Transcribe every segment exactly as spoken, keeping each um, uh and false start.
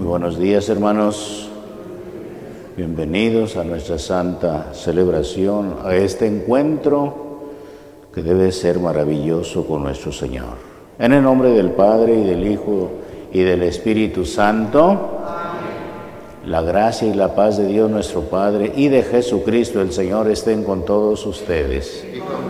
buenos días, hermanos. Bienvenidos a nuestra santa celebración, a este encuentro que debe ser maravilloso con nuestro Señor. En el nombre del Padre, y del Hijo, y del Espíritu Santo. Amén. La gracia y la paz de Dios nuestro Padre y de Jesucristo el Señor estén con todos ustedes.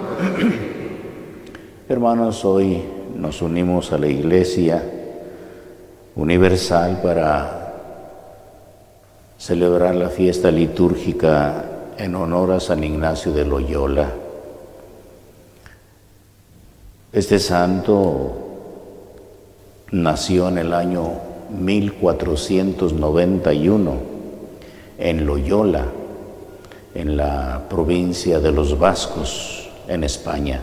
Hermanos, hoy nos unimos a la Iglesia Universal para celebrar la fiesta litúrgica en honor a San Ignacio de Loyola. Este santo nació en el año mil cuatrocientos noventa y uno en Loyola, en la provincia de los Vascos, en España.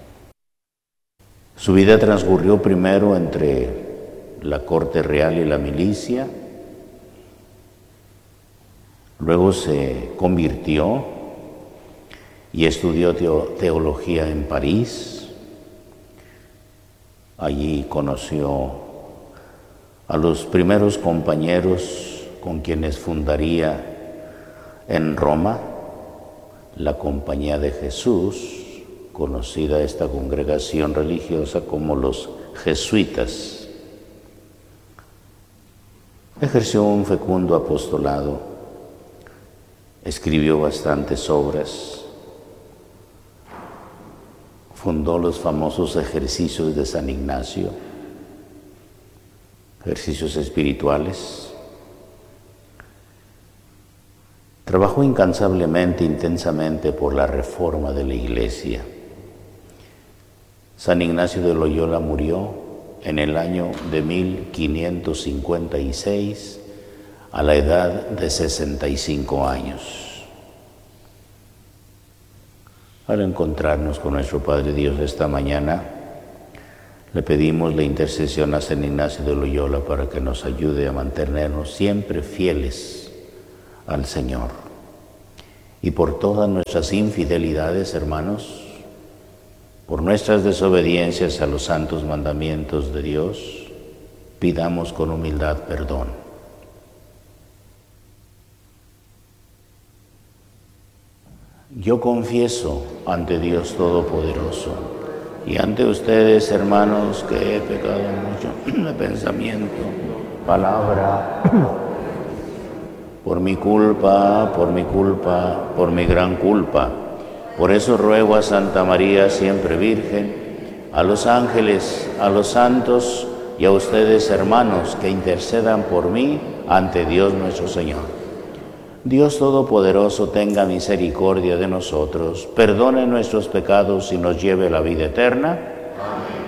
Su vida transcurrió primero entre la corte real y la milicia. Luego se convirtió y estudió teología en París. Allí conoció a los primeros compañeros con quienes fundaría en Roma la Compañía de Jesús, conocida esta congregación religiosa como los jesuitas. Ejerció un fecundo apostolado, escribió bastantes obras, fundó los famosos ejercicios de San Ignacio, ejercicios espirituales. Trabajó incansablemente, intensamente por la reforma de la Iglesia. San Ignacio de Loyola murió en el año de mil quinientos cincuenta y seis a la edad de sesenta y cinco años. Al encontrarnos con nuestro Padre Dios esta mañana, le pedimos la intercesión a San Ignacio de Loyola para que nos ayude a mantenernos siempre fieles al Señor. Y por todas nuestras infidelidades, hermanos, por nuestras desobediencias a los santos mandamientos de Dios, pidamos con humildad perdón. Yo confieso ante Dios Todopoderoso y ante ustedes, hermanos, que he pecado mucho de pensamiento, palabra, por mi culpa, por mi culpa, por mi gran culpa. Por eso ruego a Santa María, siempre Virgen, a los ángeles, a los santos y a ustedes, hermanos, que intercedan por mí ante Dios nuestro Señor. Dios Todopoderoso tenga misericordia de nosotros, perdone nuestros pecados y nos lleve a la vida eterna. Amén.